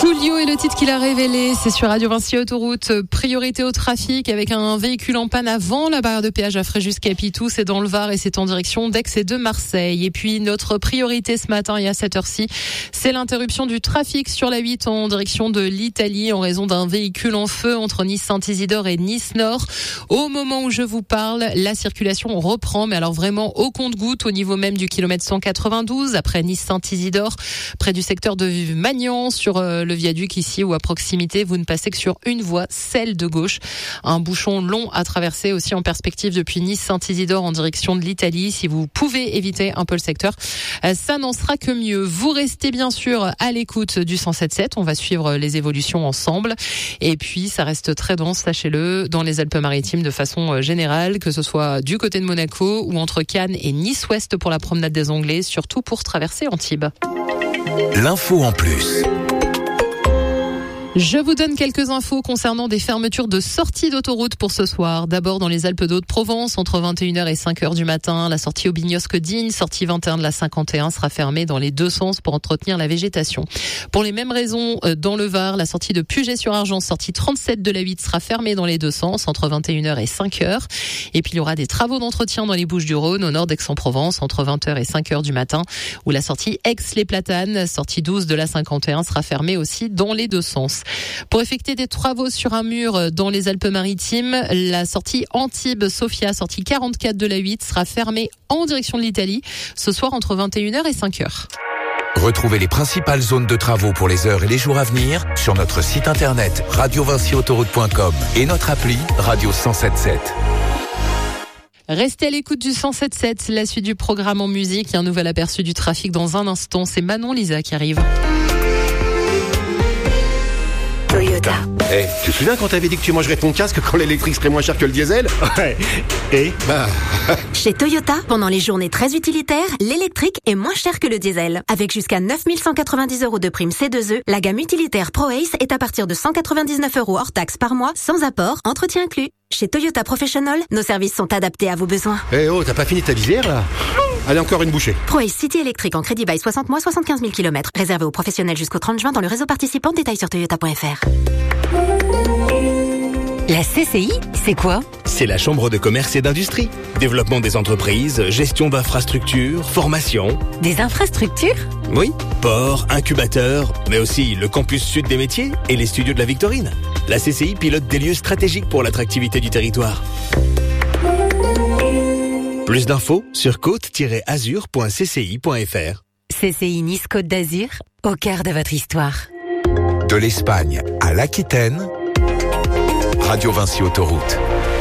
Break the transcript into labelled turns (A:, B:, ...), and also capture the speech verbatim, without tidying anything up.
A: Coolio est le titre qu'il a révélé, c'est sur Radio Vinci Autoroute. Priorité au trafic avec un véhicule en panne avant la barrière de péage à Fréjus-Capitou, c'est dans le Var et c'est en direction d'Aix et de Marseille. Et puis notre priorité ce matin et à cette heure-ci, c'est l'interruption du trafic sur la huit en direction de l'Italie en raison d'un véhicule en feu entre Nice-Saint-Isidore et Nice-Nord. Au moment où je vous parle, la circulation reprend, mais alors vraiment au compte-gouttes au niveau même du kilomètre cent quatre-vingt-douze après Nice-Saint-Isidore, près du secteur de Magnan sur le viaduc ici ou à proximité, vous ne passez que sur une voie, celle de gauche. Un bouchon long à traverser aussi en perspective depuis Nice-Saint-Isidore en direction de l'Italie. Si vous pouvez éviter un peu le secteur, ça n'en sera que mieux. Vous restez bien sûr à l'écoute du cent sept sept. On va suivre les évolutions ensemble. Et puis, ça reste très dense, sachez-le, dans les Alpes-Maritimes de façon générale, que ce soit du côté de Monaco ou entre Cannes et Nice-Ouest pour la promenade des Anglais, surtout pour traverser Antibes.
B: L'info en plus.
A: Je vous donne quelques infos concernant des fermetures de sorties d'autoroute pour ce soir. D'abord dans les Alpes d'Haute-Provence, entre vingt et une heures et cinq heures du matin, la sortie Aubignosc-Digne, sortie vingt et un de la cinquante et un sera fermée dans les deux sens pour entretenir la végétation. Pour les mêmes raisons, dans le Var, la sortie de Puget-sur-Argent, sortie trente-sept de la huit sera fermée dans les deux sens, entre vingt et une heures et cinq heures. Et puis il y aura des travaux d'entretien dans les Bouches-du-Rhône, au nord d'Aix-en-Provence, entre vingt heures et cinq heures du matin, où la sortie Aix-les-Platanes, sortie douze de la cinquante et un, sera fermée aussi dans les deux sens. Pour effectuer des travaux sur un mur dans les Alpes-Maritimes, la sortie Antibes-Sofia, sortie quarante-quatre de la huit, sera fermée en direction de l'Italie ce soir entre vingt et une heures et cinq heures.
B: Retrouvez les principales zones de travaux pour les heures et les jours à venir sur notre site internet radio vinci autoroute point com et notre appli Radio cent sept sept.
A: Restez à l'écoute du cent sept sept, la suite du programme en musique. Il y a un nouvel aperçu du trafic dans un instant. C'est Manon Lisa qui arrive.
C: Toyota.
D: Eh, hey, tu te souviens quand t'avais dit que tu mangerais ton casque quand l'électrique serait moins cher que le diesel? Ouais. Et bah...
C: Chez Toyota, pendant les journées très utilitaires, l'électrique est moins cher que le diesel. Avec jusqu'à neuf mille cent quatre-vingt-dix euros de prime C deux E, la gamme utilitaire ProAce est à partir de cent quatre-vingt-dix-neuf euros hors taxe par mois, sans apport, entretien inclus. Chez Toyota Professional, nos services sont adaptés à vos besoins.
D: Eh hey oh, t'as pas fini ta visière là? Allez, encore une bouchée.
C: ProAce City électrique en crédit bail soixante mois, soixante-quinze mille kilomètres. Réservé aux professionnels jusqu'au trente juin dans le réseau participant. Détails sur toyota point f r.
E: La C C I, c'est quoi?
F: C'est la Chambre de commerce et d'industrie. Développement des entreprises, gestion d'infrastructures, formation.
E: Des infrastructures?
F: Oui, port, incubateur, mais aussi le campus sud des métiers et les studios de la Victorine. La C C I pilote des lieux stratégiques pour l'attractivité du territoire. Plus d'infos sur côte tiret azur point c c i point f r.
E: C C I Nice Côte d'Azur, au cœur de votre histoire.
B: De l'Espagne à l'Aquitaine, Radio Vinci Autoroute.